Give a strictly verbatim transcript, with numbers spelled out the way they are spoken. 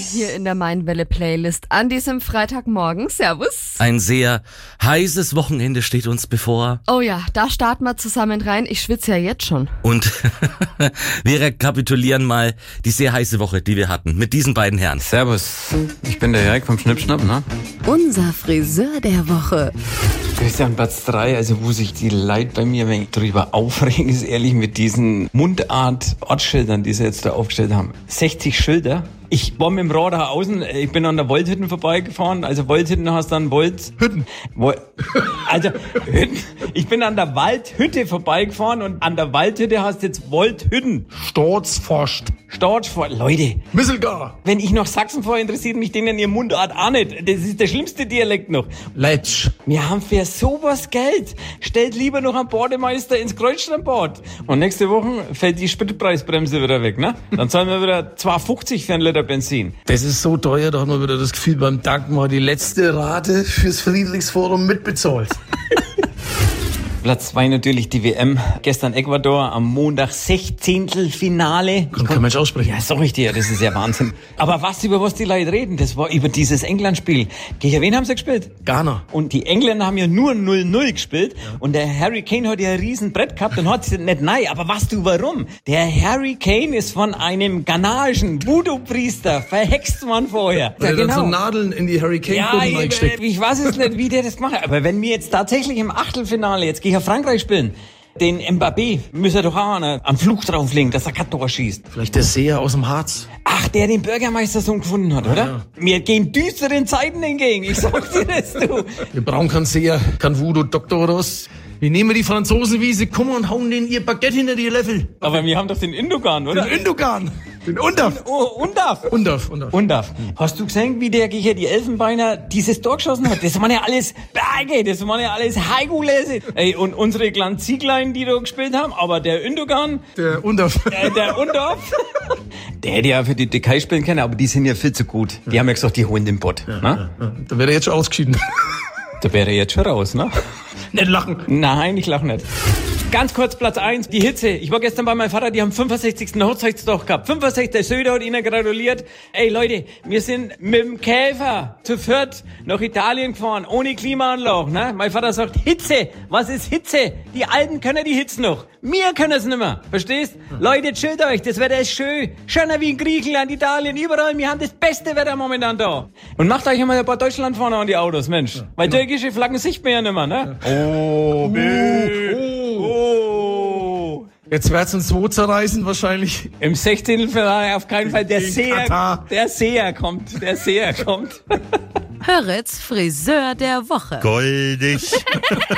hier in der Mainwelle-Playlist an diesem Freitagmorgen. Servus. Ein sehr heißes Wochenende steht uns bevor. Oh ja, da starten wir zusammen rein. Ich schwitze ja jetzt schon. Und wir rekapitulieren mal die sehr heiße Woche, die wir hatten, mit diesen beiden Herren. Servus, ich bin der Jörg vom Schnippschnapp, ne? Unser Friseur der Woche. Christian, Platz drei, also wo sich die Leute bei mir wenn ich drüber aufregen, ist ehrlich mit diesen Mundart-Ortsschildern, die sie jetzt da aufgestellt haben. sechzig Schilder. Ich war mit dem Rad da außen, ich bin an der Woldhütten vorbeigefahren, also Woldhütten hast dann Wold... Hütten. Wo, also, Hütten. Ich bin an der Waldhütte vorbeigefahren und an der Waldhütte hast jetzt Woldhütten. Staatsforscht. Staatsforscht. Leute. Misselgar. Wenn ich noch Sachsen fahre, interessiert mich denen ihr Mundart auch nicht. Das ist der schlimmste Dialekt noch. Leitsch. Wir haben für sowas Geld. Stellt lieber noch einen Bademeister ins Kreuzstrandbad. Und nächste Woche fällt die Spritpreisbremse wieder weg, ne? Dann zahlen wir wieder zwei fünfzig für einen Liter Benzin. Das ist so teuer, da hat man wieder das Gefühl, beim Tanken war die letzte Rate fürs Friedrichsforum mitbezahlt. Platz zwei natürlich die W M. Gestern Ecuador, am Montag Sechzehntelfinale. Kann kein Mensch aussprechen. Ja, sag ich dir, das ist ja Wahnsinn. Aber was, über was die Leute reden, das war über dieses England-Spiel. Gegen wen haben sie gespielt? Ghana. Und die Engländer haben ja nur null null gespielt. Ja. Und der Harry Kane hat ja ein riesen Brett gehabt und hat sie nicht nein. Aber weißt du warum? Der Harry Kane ist von einem ghanaischen Voodoo-Priester verhext worden vorher. Ja, genau. Dann so Nadeln in die Harry Kane-Kunden ja, eingesteckt. Ich weiß es nicht, wie der das gemacht hat. Aber wenn wir jetzt tatsächlich im Achtelfinale jetzt gegen Frankreich spielen, den Mbappé müssen wir doch auch einen, einen Fluch drauflegen, dass er kein Tor schießt. Vielleicht der Seher aus dem Harz. Ach, der den Bürgermeistersohn gefunden hat, oder? Ja. Wir gehen düsteren Zeiten entgegen, ich sag dir das, du. Wir brauchen keinen Seher, keinen Voodoo-Doktor oder was. Wir nehmen die Franzosen, wie sie kommen und hauen denen ihr Baguette hinter die Löffel. Aber wir haben doch den Indogan, oder? Den Indogan. Den Undaf. Oh, Undaf. Undaf, Undaf. Undaf. Hast du gesehen, wie der gegen die Elfenbeiner dieses Tor geschossen hat? Das waren ja alles Berge, das waren ja alles Haigulese. Ey, und unsere kleinen Zieglein, die da gespielt haben, aber der Indogan. Der Undaf. Äh, der Undaf. Der hätte ja für die Türkei spielen können, aber die sind ja viel zu gut. Die ja. haben ja gesagt, die holen den Pott. Ja, ja, ja. Da wäre er jetzt schon ausgeschieden. Da wäre er jetzt schon raus, ne? Nicht lachen. Nein, ich lache nicht. Ganz kurz Platz eins, die Hitze. Ich war gestern bei meinem Vater, die haben fünfundsechzigsten Hochzeitstag gehabt. fünfundsechzig Der Söder hat ihnen gratuliert. Ey Leute, wir sind mit dem Käfer zu viert nach Italien gefahren, ohne Klimaanlage. Ne? Mein Vater sagt, Hitze, was ist Hitze? Die Alten können die Hitze noch. Wir können es nicht mehr. Verstehst? Mhm. Leute, chillt euch, das Wetter ist schön. Schöner wie in Griechenland, Italien, überall. Wir haben das beste Wetter momentan da. Und macht euch einmal ein paar Deutschlandfahrer an die Autos, Mensch. Ja, weil genau. Türkische Flaggen sieht man ja nicht mehr, ne? Ja. Oh, oh, oh. Jetzt wird's uns zwei zerreißen wahrscheinlich. Im Sechzehntelfinale auf keinen Fall. Der Seher, der Seher kommt. Der Seher kommt. Höretz Friseur der Woche. Goldig.